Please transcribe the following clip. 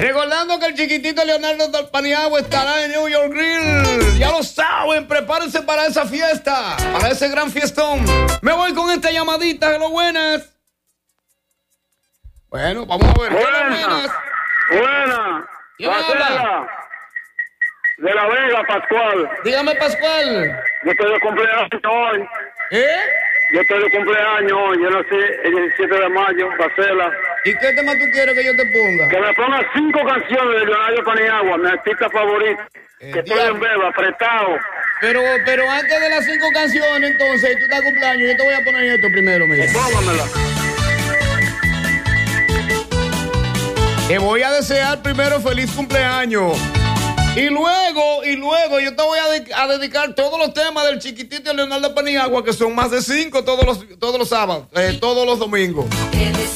Recordando que el chiquitito Leonardo del Paniagua estará en New York Grill. Ya lo saben, prepárense para esa fiesta, para ese gran fiestón. Me voy con esta llamadita. Hello, buenas. Bueno, vamos a ver. Buenas. Buenas. De La Vega, Pascual. Dígame, Pascual. Yo estoy de cumpleaños hoy. Yo estoy de cumpleaños hoy. Yo nací el 17 de mayo, Bacela. ¿Y qué tema tú quieres que yo te ponga? Que me ponga 5 canciones de Leonardo Paniagua, mi artista favorito. Que estoy en beba, apretado. Pero antes de las 5 canciones, entonces, tú estás de cumpleaños, yo te voy a poner esto primero, mira. Póngamela. Te voy a desear primero feliz cumpleaños. Y luego yo te voy a dedicar todos los temas del chiquitito Leonardo Paniagua, que son más de 5 todos los sábados, todos los domingos.